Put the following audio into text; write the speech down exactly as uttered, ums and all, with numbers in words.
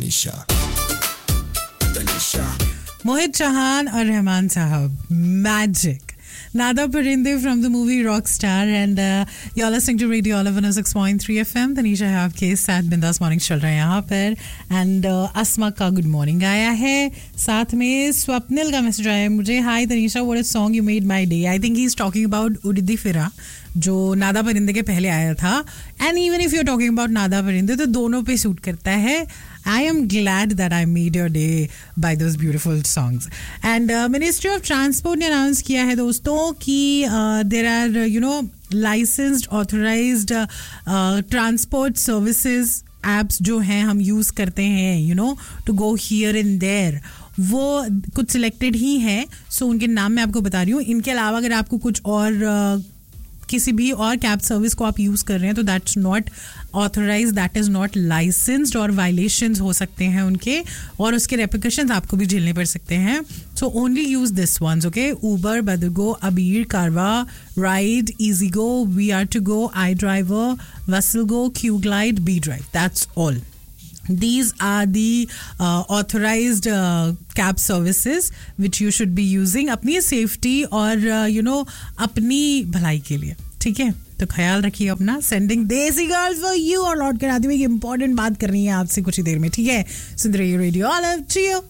तनिषा तनिषा मोहित चौहान और रहमान साहब magic Nada Parinde from the movie Rockstar and uh, you're listening to Radio Olive one oh six point three F M. Tanisha है आपके साथ बिंदास morning चल रहा है यहाँ पर and uh, अस्मा का गुड मॉर्निंग आया है साथ में स्वप्निल का मैसेज आया है मुझे हाय Tanisha what a song you made my day. I think he's talking about उड़दी फिरा जो नादा परिंदे के पहले आया था and even if you're talking about नादा परिंदे तो दोनों पे सूट करता है. I am glad that I made your day by those beautiful songs. And uh, Ministry of Transport ने announce किया है दोस्तों कि uh, there are uh, you know licensed authorized uh, uh, transport services apps जो हैं हम use करते हैं you know to go here and there वो कुछ selected ही हैं. So उनके नाम मैं आपको बता रही हूँ. इनके अलावा अगर आपको कुछ और uh, किसी भी और कैब सर्विस को आप यूज़ कर रहे हैं तो that's not authorise that is not licensed और वायलेशंस हो सकते हैं उनके और उसके रेपिकेशंस आपको भी झेलने पड़ सकते हैं. So only use this once okay उबर बदरगो अबीर कारवा ride easy go we are to go I driver वसल go Q glide B drive that's all. These are the uh, authorized uh, cab services which you should be using अपनी safety और uh, you know अपनी भलाई के लिए. ठीक है तो ख्याल रखिए अपना. Sending Desi Girls for you और लौट कर आती हूँ एक इम्पोर्टेंट बात करनी है आपसे कुछ ही देर में. ठीक है सुन रही रेडियो ऑलिव.